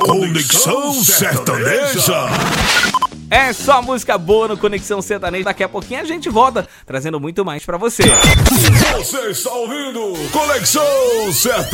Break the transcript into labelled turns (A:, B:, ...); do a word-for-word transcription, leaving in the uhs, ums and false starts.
A: Conexão Sertaneja.
B: É só música boa no Conexão Sertaneja. Daqui a pouquinho a gente volta trazendo muito mais pra você.
A: Você está ouvindo Conexão Sertaneja.